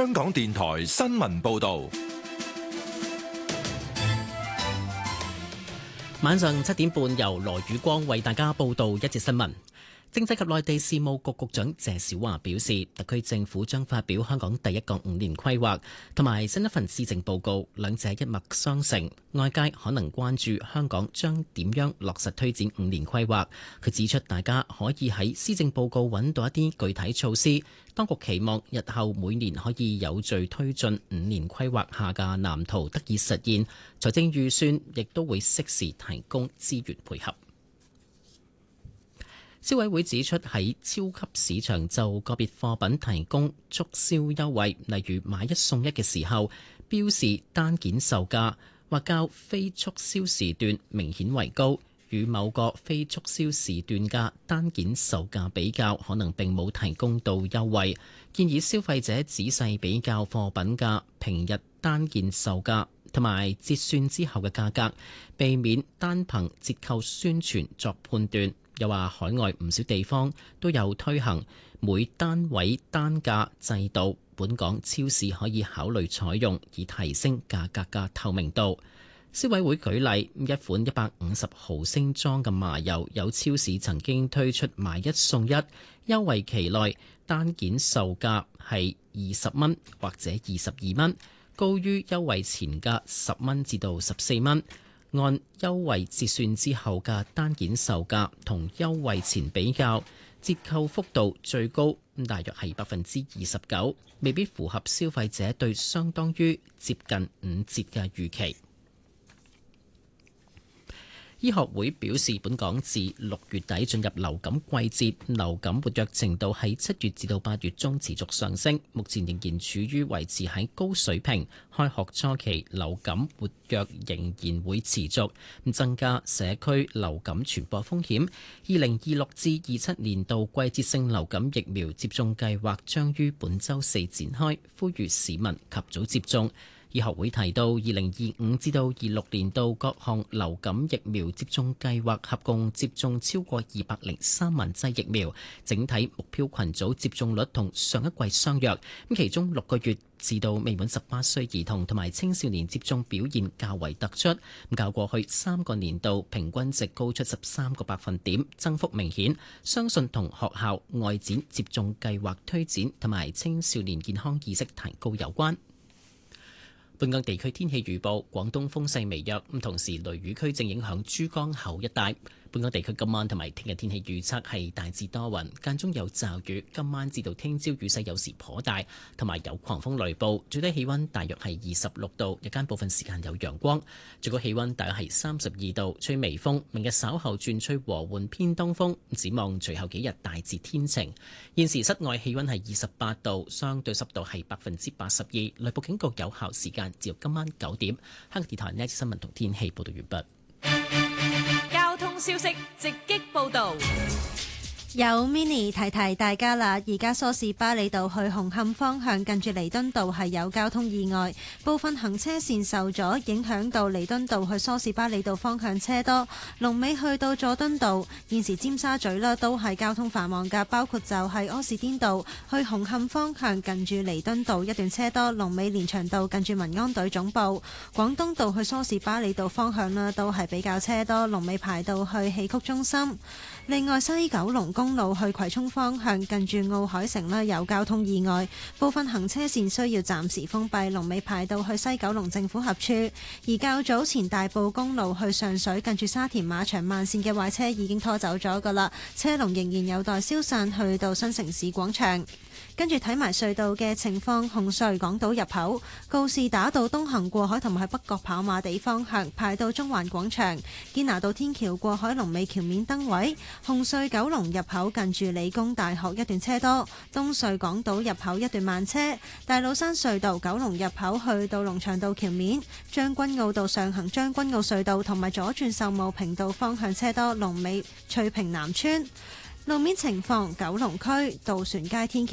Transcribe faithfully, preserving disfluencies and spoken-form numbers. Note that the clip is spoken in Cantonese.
香港電台新聞報道。 晚上七點半，由羅宇光為大家報道一節新聞。政制及內地事務局局長謝小華表示，特區政府將發表香港第一個五年規劃同埋新一份施政報告，兩者一脈相承。外界可能關注香港將點樣落實推展五年規劃。佢指出，大家可以喺施政報告揾到一啲具體措施。當局期望日後每年可以有序推進五年規劃下嘅藍圖得以實現，財政預算亦都會適時提供資源配合。消委會指出，喺超級市場就個別貨品提供促銷優惠，例如買一送一嘅時候，標示單件售價或較非促銷時段明顯為高，與某個非促銷時段嘅單件售價比較，可能並冇提供到優惠。建議消費者仔細比較貨品嘅平日單件售價同埋折算之後嘅價格，避免單憑折扣宣傳作判斷。又話海外唔少地方都有推行每單位單價制度，本港超市可以考慮採用，以提升價格嘅透明度。消委會舉例，一款一百五十毫升裝嘅麻油，有超市曾經推出買一送一，優惠期內單件售價係二十蚊或者二十二蚊，高於優惠前嘅十蚊至到十四蚊。按優惠折算之後嘅單件售價同優惠前比較，折扣幅度最高大約係百分之二十九，未必符合消費者對相當於接近五折嘅預期。醫學會表示，本港自六月底進入流感季節，流感活躍程度喺七月至到八月中持續上升，目前仍然處於維持喺高水平。開學初期流感活躍仍然會持續，增加社區流感傳播風險。二零二六至二七年度季節性流感疫苗接種計劃將於本週四展開，呼籲市民及早接種。醫學會提到，二零二五至到二六年度各項流感疫苗接種計劃合共接種超過二百零三萬劑疫苗，整體目標群組接種率同上一季相若。咁其中六個月至到未滿十八歲兒童同埋青少年接種表現較為突出，較過去三個年度平均值高出十三個百分點，增幅明顯。相信同學校外展接種計劃推展同埋青少年健康意識提高有關。本港地區天氣預報，廣東風勢微弱，咁同時雷雨區正影響珠江口一帶。本港地區今晚同埋聽日天氣預測係大致多雲，間中有驟雨。今晚至到聽朝雨勢有時頗大，同埋有狂風雷暴。最低氣溫大約係二十六度，日間部分時間有陽光。最高氣溫大約係三十二度，吹微風。明日稍後轉吹和緩偏東風。展望隨後幾日大致天晴。現時室外氣溫係二十八度，相對濕度係百分之八十二。雷暴警告有效時間至到今晚九點。香港電台呢一節新聞同天氣報道完畢。 交通消息直擊報道。 有 mini 提提大家啦，而家梳士巴利道去紅磡方向近住彌敦道係有交通意外，部分行車線受阻，影響到彌敦道去梳士巴利道方向車多，龍尾去到佐敦道。現時尖沙咀啦都係交通繁忙㗎，包括就係柯士甸道去紅磡方向近住彌敦道一段車多，龍尾連翔道近住民安隊總部。廣東道去梳士巴利道方向啦都係比較車多，龍尾排到去戲曲中心。另外西九龍公路去葵涌方向近住奧海城咧有交通意外，部分行車線需要暫時封閉，龍尾排到去西九龍政府合署。而較早前大埔公路去上水近住沙田馬場慢線嘅壞車已經拖走咗㗎喇，車龍仍然有待消散去到新城市廣場。跟住睇埋隧道嘅情況，紅隧港島入口告士打道東行過海同埋喺北角跑馬地方向排到中環廣場，堅拿道天橋過海龍尾橋面燈位，紅隧九龍入口近住理工大學一段車多，東隧港島入口一段慢車，大老山隧道九龍入口去到龍翔道橋面，將軍澳道上行將軍澳隧道同埋左轉秀茂坪道方向車多，龍尾翠屏南村。路面情況，九龍區渡船街天橋